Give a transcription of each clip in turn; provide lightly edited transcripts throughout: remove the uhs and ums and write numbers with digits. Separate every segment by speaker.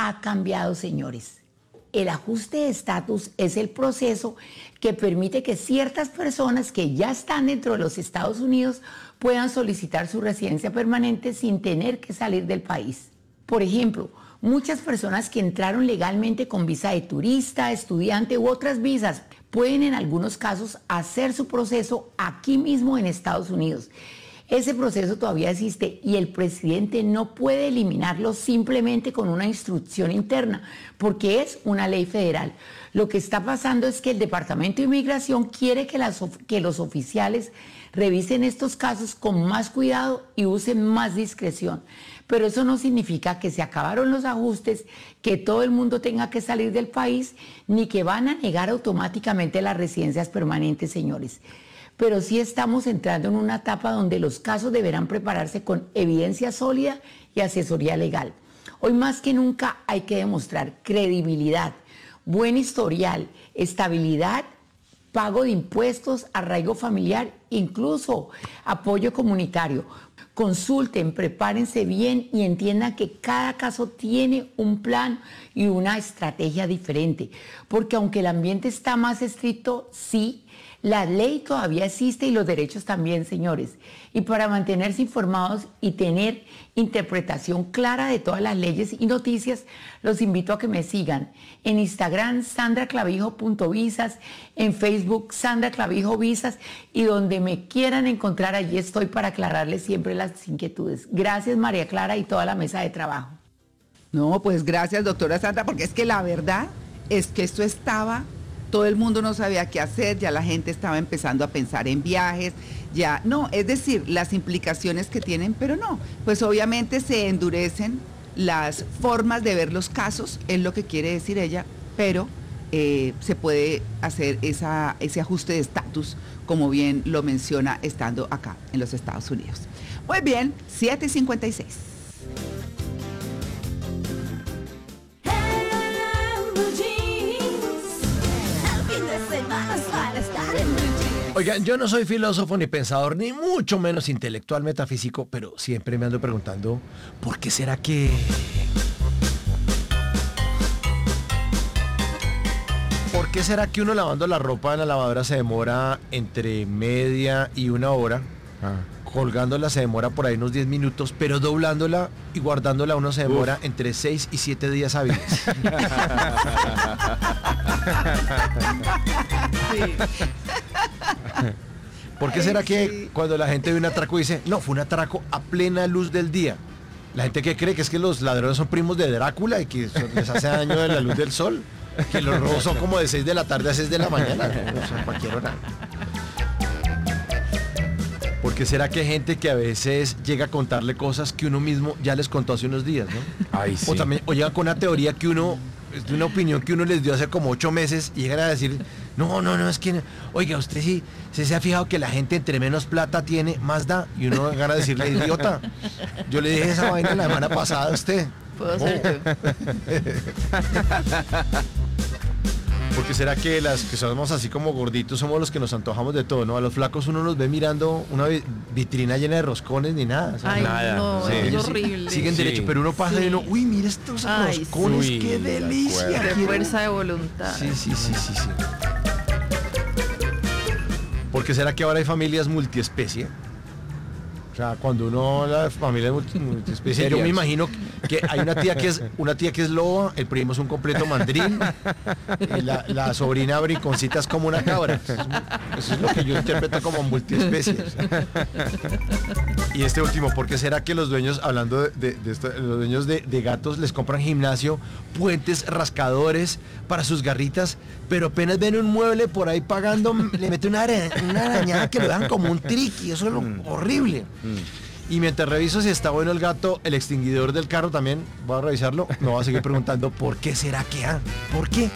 Speaker 1: ha cambiado, señores. El ajuste de estatus es el proceso que permite que ciertas personas que ya están dentro de los Estados Unidos puedan solicitar su residencia permanente sin tener que salir del país. Por ejemplo, muchas personas que entraron legalmente con visa de turista, estudiante u otras visas pueden en algunos casos hacer su proceso aquí mismo en Estados Unidos. Ese proceso todavía existe y el presidente no puede eliminarlo simplemente con una instrucción interna, porque es una ley federal. Lo que está pasando es que el Departamento de Inmigración quiere que los oficiales revisen estos casos con más cuidado y usen más discreción. Pero eso no significa que se acabaron los ajustes, que todo el mundo tenga que salir del país, ni que van a negar automáticamente las residencias permanentes, señores. Pero sí estamos entrando en una etapa donde los casos deberán prepararse con evidencia sólida y asesoría legal. Hoy más que nunca hay que demostrar credibilidad, buen historial, estabilidad, pago de impuestos, arraigo familiar, incluso apoyo comunitario. Consulten, prepárense bien y entiendan que cada caso tiene un plan y una estrategia diferente. Porque aunque el ambiente está más estricto, sí, la ley todavía existe y los derechos también, señores. Y para mantenerse informados y tener interpretación clara de todas las leyes y noticias, los invito a que me sigan en Instagram sandraclavijo.visas, en Facebook Sandra Clavijo Visas y donde me quieran encontrar, allí estoy para aclararles siempre las inquietudes. Gracias, María Clara y toda la mesa de trabajo.
Speaker 2: No, pues gracias, doctora Sandra, porque es que la verdad es que esto estaba... Todo el mundo no sabía qué hacer, ya la gente estaba empezando a pensar en viajes, ya, no, es decir, las implicaciones que tienen, pero no, pues obviamente se endurecen las formas de ver los casos, es lo que quiere decir ella, pero se puede hacer ese ajuste de estatus, como bien lo menciona estando acá en los Estados Unidos. Muy bien, 7:56.
Speaker 3: Oigan, yo no soy filósofo ni pensador, ni mucho menos intelectual metafísico, pero siempre me ando preguntando, ¿por qué será que... ¿Por qué será que uno lavando la ropa en la lavadora se demora entre media y una hora? Colgándola se demora por ahí unos 10 minutos, pero doblándola y guardándola uno se demora entre 6 y 7 días hábiles.
Speaker 2: Sí.
Speaker 3: ¿Por qué será que cuando la gente ve un atraco dice, no, fue un atraco a plena luz del día? La gente que cree que es que los ladrones son primos de Drácula y que les hace daño de la luz del sol, que los robos son como de 6 de la tarde a 6 de la mañana, o sea, cualquier hora. ¿Por qué será que hay gente que a veces llega a contarle cosas que uno mismo ya les contó hace unos días, ¿no?
Speaker 4: Ay, sí.
Speaker 3: O llega con una teoría que uno, es de una opinión que uno les dio hace como 8 meses y llegan a decir, no, es que, oiga, usted sí se ha fijado que la gente entre menos plata tiene, más da, y uno gana a decirle, idiota, yo le dije esa vaina la semana pasada a usted.
Speaker 2: Puedo ser yo.
Speaker 3: Porque será que las que somos así como gorditos somos los que nos antojamos de todo, ¿no? A los flacos uno los ve mirando una vitrina llena de roscones ni nada.
Speaker 5: Ay,
Speaker 4: nada.
Speaker 5: no,
Speaker 4: Sí.
Speaker 5: es
Speaker 3: Ellos
Speaker 5: horrible.
Speaker 3: siguen
Speaker 4: Sí.
Speaker 3: derecho, pero uno pasa y uno, uy, mira estos
Speaker 5: Ay,
Speaker 3: roscones,
Speaker 4: sí.
Speaker 3: qué
Speaker 4: Uy,
Speaker 3: delicia.
Speaker 4: de
Speaker 5: De
Speaker 3: quiero-
Speaker 5: fuerza de voluntad.
Speaker 3: Sí. ¿Por qué será que ahora hay familias multiespecie? O sea, cuando uno la familia es multiespecie, yo me imagino que hay una tía que es loba, el primo es un completo mandrín, y la sobrina brinconcita es como una cabra. Eso es lo que yo interpreto como multiespecie. Y este último, ¿por qué será que los dueños, hablando de esto, los dueños de gatos les compran gimnasio, puentes, rascadores para sus garritas, pero apenas ven un mueble por ahí pagando, le meten una arañada que lo dan como un triqui, eso es lo horrible. Y mientras reviso si está bueno el gato, el extinguidor del carro también, voy a revisarlo, me voy a seguir preguntando, ¿por qué será que ¿Por qué?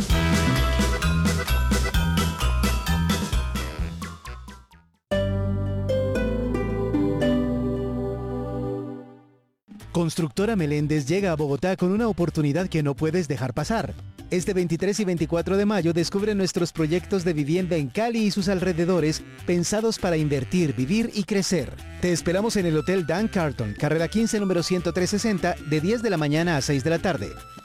Speaker 6: Constructora Meléndez llega a Bogotá con una oportunidad que no puedes dejar pasar. Este 23 y 24 de mayo descubre nuestros proyectos de vivienda en Cali y sus alrededores, pensados para invertir, vivir y crecer. Te esperamos en el Hotel Dan Carlton, carrera 15, número 10360, de 10 de la mañana a 6 de la tarde.